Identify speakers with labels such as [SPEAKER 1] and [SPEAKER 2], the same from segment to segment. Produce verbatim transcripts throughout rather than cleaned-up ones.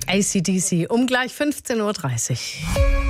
[SPEAKER 1] A C D C um gleich fünfzehn Uhr dreißig.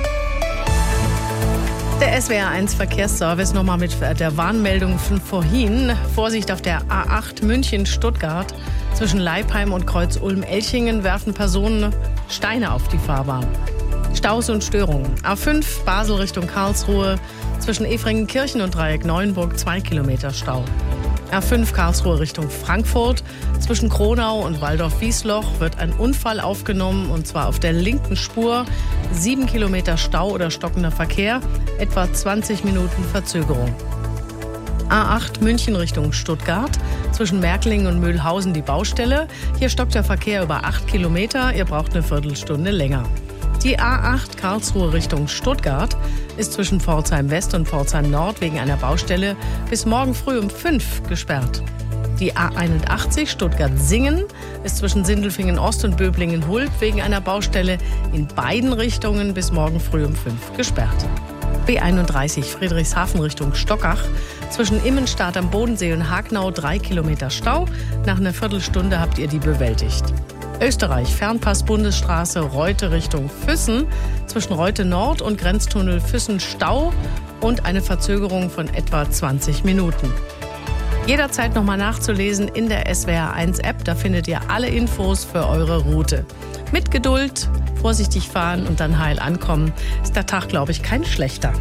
[SPEAKER 1] Der S W R eins Verkehrsservice nochmal mit der Warnmeldung von vorhin. Vorsicht auf der A acht München-Stuttgart. Zwischen Leipheim und Kreuz Ulm-Elchingen werfen Personen Steine auf die Fahrbahn. Staus und Störungen. A fünf Basel Richtung Karlsruhe. Zwischen Efringen-Kirchen und Dreieck Neuenburg zwei Kilometer Stau. A fünf Karlsruhe Richtung Frankfurt. Zwischen Kronau und Waldorf-Wiesloch wird ein Unfall aufgenommen, und zwar auf der linken Spur. Sieben Kilometer Stau oder stockender Verkehr, etwa zwanzig Minuten Verzögerung. A acht München Richtung Stuttgart. Zwischen Merklingen und Mühlhausen die Baustelle. Hier stockt der Verkehr über acht Kilometer. Ihr braucht eine Viertelstunde länger. Die A acht Karlsruhe Richtung Stuttgart ist zwischen Pforzheim West und Pforzheim Nord wegen einer Baustelle bis morgen früh um fünf gesperrt. Die A einundachtzig Stuttgart-Singen ist zwischen Sindelfingen Ost und Böblingen-Hulb wegen einer Baustelle in beiden Richtungen bis morgen früh um fünf gesperrt. B einunddreißig Friedrichshafen Richtung Stockach. Zwischen Immenstadt am Bodensee und Hagnau drei Kilometer Stau. Nach einer Viertelstunde habt ihr die bewältigt. Österreich, Fernpass-Bundesstraße Reute Richtung Füssen. Zwischen Reute Nord und Grenztunnel Füssen Stau und eine Verzögerung von etwa zwanzig Minuten. Jederzeit nochmal nachzulesen in der S W R eins App. Da findet ihr alle Infos für eure Route. Mit Geduld, vorsichtig fahren und dann heil ankommen. Ist der Tag, glaube ich, kein schlechter.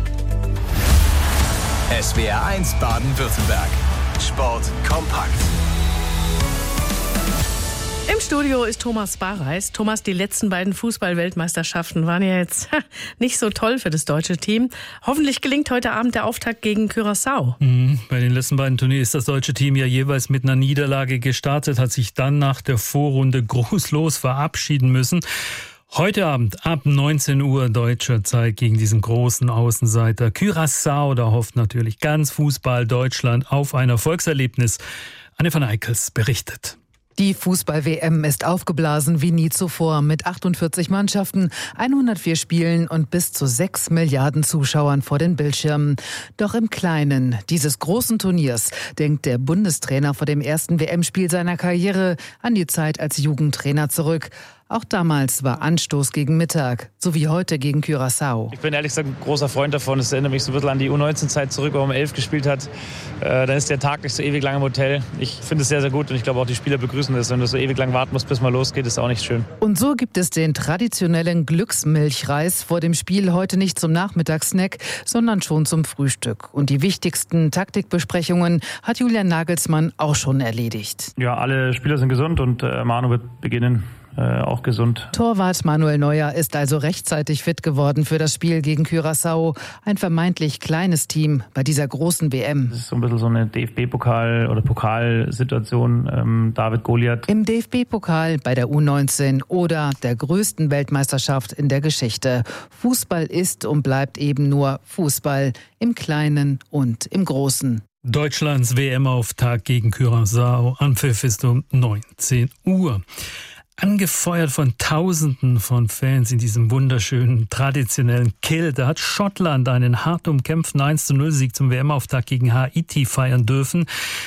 [SPEAKER 2] S W R eins Baden-Württemberg. Sport kompakt.
[SPEAKER 1] Im Studio ist Thomas Barreis. Thomas, die letzten beiden Fußball-Weltmeisterschaften waren ja jetzt nicht so toll für das deutsche Team. Hoffentlich gelingt heute Abend der Auftakt gegen Curaçao.
[SPEAKER 3] Mhm. Bei den letzten beiden Turnieren ist das deutsche Team ja jeweils mit einer Niederlage gestartet, hat sich dann nach der Vorrunde grußlos verabschieden müssen. Heute Abend ab neunzehn Uhr deutscher Zeit gegen diesen großen Außenseiter Curaçao. Da hofft natürlich ganz Fußball Deutschland auf ein Erfolgserlebnis. Anne van Eickels berichtet.
[SPEAKER 4] Die Fußball-W M ist aufgeblasen wie nie zuvor mit achtundvierzig Mannschaften, hundertvier Spielen und bis zu sechs Milliarden Zuschauern vor den Bildschirmen. Doch im Kleinen dieses großen Turniers denkt der Bundestrainer vor dem ersten W M-Spiel seiner Karriere an die Zeit als Jugendtrainer zurück. Auch damals war Anstoß gegen Mittag, so wie heute gegen Curaçao.
[SPEAKER 5] Ich bin ehrlich gesagt ein großer Freund davon. Es erinnert mich so ein bisschen an die U neunzehn Zeit zurück, wo man elf gespielt hat. Äh, dann ist der Tag nicht so ewig lang im Hotel. Ich finde es sehr, sehr gut und ich glaube auch die Spieler begrüßen das. Wenn du so ewig lang warten musst, bis mal losgeht, ist auch nicht schön.
[SPEAKER 4] Und so gibt es den traditionellen Glücksmilchreis vor dem Spiel heute nicht zum Nachmittagssnack, sondern schon zum Frühstück. Und die wichtigsten Taktikbesprechungen hat Julian Nagelsmann auch schon erledigt.
[SPEAKER 5] Ja, alle Spieler sind gesund und äh, Manu wird beginnen. Äh, auch gesund.
[SPEAKER 4] Torwart Manuel Neuer ist also rechtzeitig fit geworden für das Spiel gegen Curaçao. Ein vermeintlich kleines Team bei dieser großen W M.
[SPEAKER 5] Das ist so ein bisschen so eine D F B-Pokal- oder Pokalsituation. Ähm, David Goliath.
[SPEAKER 4] Im D F B-Pokal, bei der U neunzehn oder der größten Weltmeisterschaft in der Geschichte. Fußball ist und bleibt eben nur Fußball im Kleinen und im Großen.
[SPEAKER 3] Deutschlands W M-Auftakt gegen Curaçao. Anpfiff ist um neunzehn Uhr. Angefeuert von Tausenden von Fans in diesem wunderschönen, traditionellen Kiel, da hat Schottland einen hart umkämpften eins zu null Sieg zum W M-Auftakt gegen Haiti feiern dürfen.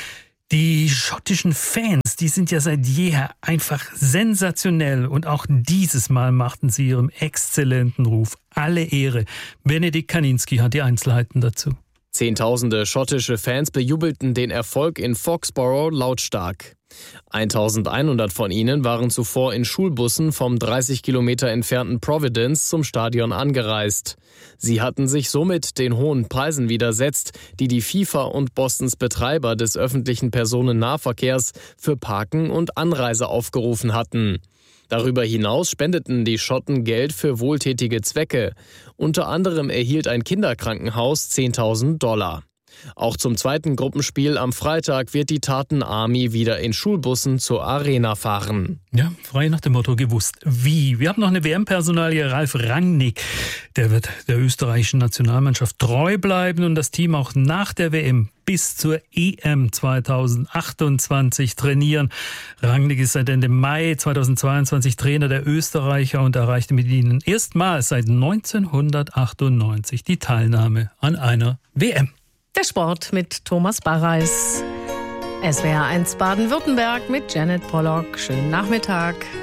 [SPEAKER 3] Die schottischen Fans, die sind ja seit jeher einfach sensationell und auch dieses Mal machten sie ihrem exzellenten Ruf alle Ehre. Benedikt Kaninski hat die Einzelheiten dazu.
[SPEAKER 6] Zehntausende schottische Fans bejubelten den Erfolg in Foxborough lautstark. eintausendeinhundert von ihnen waren zuvor in Schulbussen vom dreißig Kilometer entfernten Providence zum Stadion angereist. Sie hatten sich somit den hohen Preisen widersetzt, die die FIFA und Bostons Betreiber des öffentlichen Personennahverkehrs für Parken und Anreise aufgerufen hatten. Darüber hinaus spendeten die Schotten Geld für wohltätige Zwecke. Unter anderem erhielt ein Kinderkrankenhaus zehntausend Dollar. Auch zum zweiten Gruppenspiel am Freitag wird die Tartan Army wieder in Schulbussen zur Arena fahren.
[SPEAKER 3] Ja, frei nach dem Motto gewusst. Wie? Wir haben noch eine W M-Personalie, Ralf Rangnick. Der wird der österreichischen Nationalmannschaft treu bleiben und das Team auch nach der W M bis zur E M zweitausendachtundzwanzig trainieren. Rangnick ist seit Ende Mai zweitausendzweiundzwanzig Trainer der Österreicher und erreichte mit ihnen erstmals seit neunzehnhundertachtundneunzig die Teilnahme an einer W M.
[SPEAKER 1] Der Sport mit Thomas Barreis. S W R eins Baden-Württemberg mit Janet Pollock. Schönen Nachmittag.